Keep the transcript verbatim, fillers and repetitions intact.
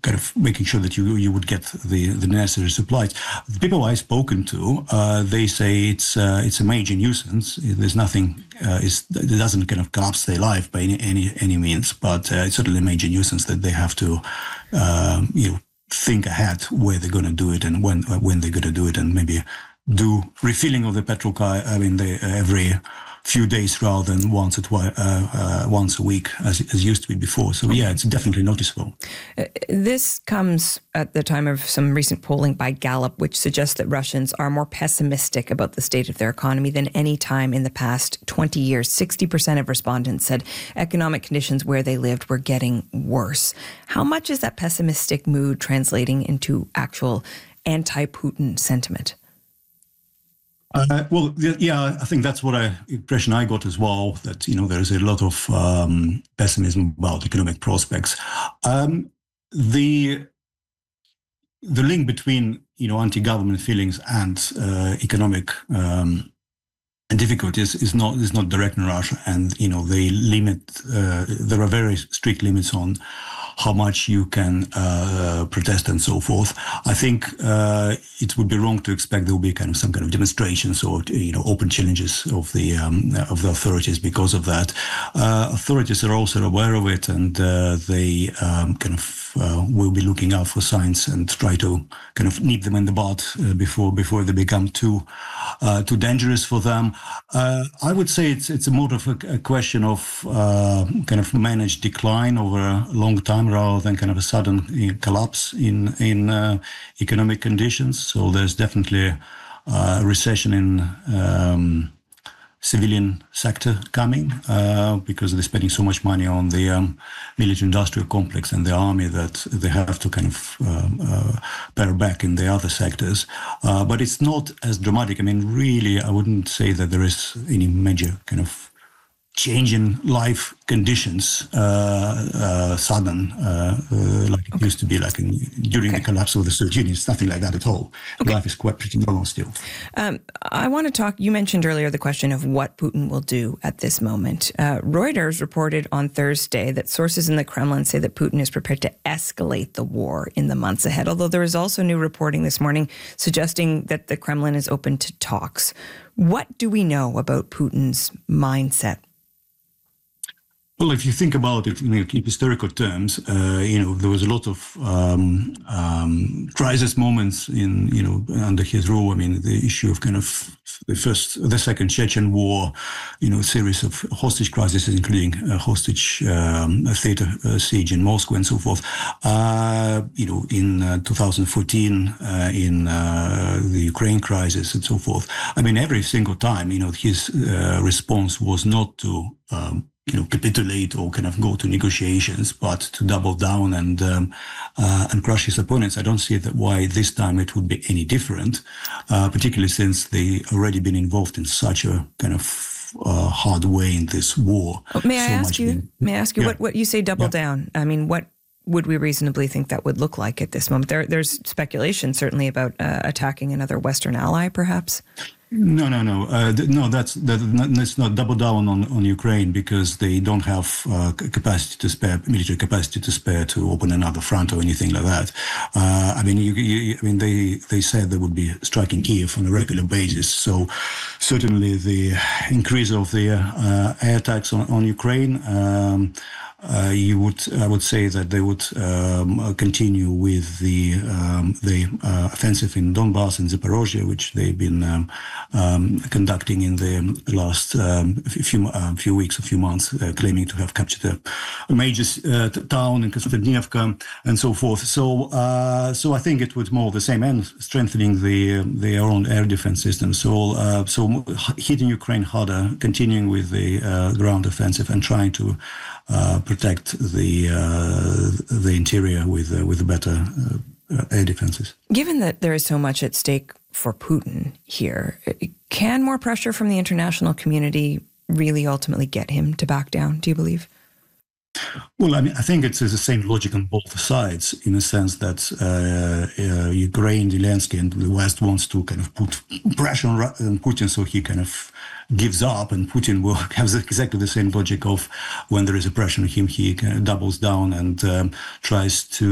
kind of making sure that you you would get the, the necessary supplies. The people I've spoken to, uh, they say it's uh, it's a major nuisance. There's nothing, uh, is it doesn't kind of collapse their life by any any, any means, but uh, it's certainly a major nuisance that they have to, uh, you know, think ahead where they're going to do it and when when they're going to do it, and maybe do refilling of the petrol car. I mean, they, every few days rather than once or twice, uh, uh, once a week, as as used to be before. So yeah, it's definitely noticeable. Uh, this comes at the time of some recent polling by Gallup, which suggests that Russians are more pessimistic about the state of their economy than any time in the past twenty years. sixty percent of respondents said economic conditions where they lived were getting worse. How much is that pessimistic mood translating into actual anti-Putin sentiment? Uh, well, yeah, I think that's what I impression I got as well. That you know there is a lot of um, pessimism about economic prospects. Um, the the link between you know anti-government feelings and uh, economic um, difficulties is not is not direct in Russia, and you know they limit. Uh, there are very strict limits on how much you can uh, protest and so forth. I think uh, it would be wrong to expect there will be kind of some kind of demonstrations or you know open challenges of the um, of the authorities because of that. Uh, authorities are also aware of it, and uh, they um, kind of uh, will be looking out for signs and try to kind of nip them in the bud uh, before before they become too uh, too dangerous for them. Uh, I would say it's it's a more of a, a question of uh, kind of managed decline over a long time, rather than kind of a sudden collapse in in uh, economic conditions. So there's definitely uh, a recession in um, civilian sector coming uh, because they're spending so much money on the um, military-industrial complex and the army that they have to kind of uh, uh, pare back in the other sectors. Uh, but it's not as dramatic. I mean, really, I wouldn't say that there is any major kind of change in life conditions, uh, uh, sudden, uh, uh, like it okay. used to be like in, during okay. the collapse of the Soviet Union. It's nothing like that at all. Okay. Life is quite pretty normal still. Um, I want to talk, you mentioned earlier the question of what Putin will do at this moment. Uh, Reuters reported on Thursday that sources in the Kremlin say that Putin is prepared to escalate the war in the months ahead, although there is also new reporting this morning suggesting that the Kremlin is open to talks. What do we know about Putin's mindset? Well, if you think about it in historical terms, uh, you know, there was a lot of um, um, crisis moments in, you know, under his rule. I mean, the issue of kind of the first, the second Chechen war, you know, series of hostage crises, including a hostage um, a theater uh, siege in Moscow and so forth. Uh, you know, in uh, two thousand fourteen, uh, in uh, the Ukraine crisis and so forth. I mean, every single time, you know, his uh, response was not to um, you know, capitulate or kind of go to negotiations, but to double down and um, uh, and crush his opponents. I don't see that why this time it would be any different, uh, particularly since they already been involved in such a kind of uh, hard way in this war. May I so ask you? Been, may I ask you yeah. what what you say? Double yeah. down. I mean, what would we reasonably think that would look like at this moment? There, there's speculation certainly about uh, attacking another Western ally, perhaps. No, no, no, uh, th- no. That's that, that's not double down on, on Ukraine because they don't have uh, capacity to spare, military capacity to spare to open another front or anything like that. Uh, I mean, you, you, I mean, they they said they would be striking Kiev on a regular basis. So certainly the increase of the uh, air attacks on, on Ukraine. Um, Uh, you would, I would say that they would um, continue with the um, the uh, offensive in Donbass and Zaporozhye, which they've been um, um, conducting in the last um, few uh, few weeks, a few months, uh, claiming to have captured a, a major uh, t- town in Konstantinivka and so forth. So, uh, so I think it would more the same end, strengthening the uh, their own air defense system. So, uh, so hitting Ukraine harder, continuing with the uh, ground offensive, and trying to Uh, protect the uh, the interior with uh, with better uh, air defenses. Given that there is so much at stake for Putin here, can more pressure from the international community really ultimately get him to back down, do you believe? Well, I mean, I think it's, it's the same logic on both sides, in a sense that uh, uh, Ukraine, Zelensky, and the West wants to kind of put pressure on, on Putin, so he kind of gives up, and Putin will have exactly the same logic of when there is a pressure on him, he kind of doubles down and um, tries to